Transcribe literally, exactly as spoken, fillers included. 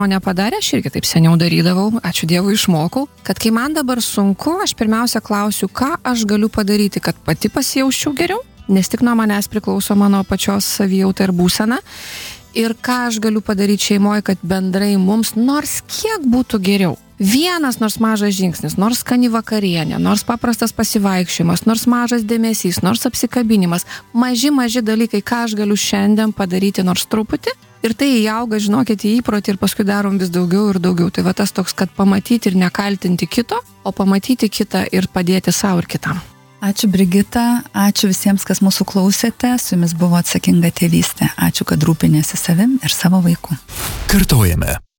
nepadarė, aš irgi taip seniau darydavau, ačiū Dievui išmokau, kad kai man dabar sunku, aš pirmiausia klausiu, ką aš galiu padaryti, kad pati pasijausčiau geriau, nes tik nuo manęs priklauso mano pačios savijauta ir būsena, ir ką aš galiu padaryti šeimoje, kad bendrai mums nors kiek būtų geriau. Vienas nors mažas žingsnis, nors skani vakarienė, nors paprastas pasivaikščiojimas, nors mažas dėmesys, nors apsikabinimas, maži, maži dalykai, ką aš galiu šiandien padaryti nors truputį. Ir tai įauga, žinokit, į įprotį ir paskui darom vis daugiau ir daugiau. Tai va tas toks, kad pamatyti ir nekaltinti kito, o pamatyti kitą ir padėti savo ir kitam. Ačiū Brigita, ačiū visiems, kas mūsų klausėte, su jumis buvo Atsakinga tėvystė. Ačiū, kad rūpinėsi savim ir savo vaiku. Kartojame.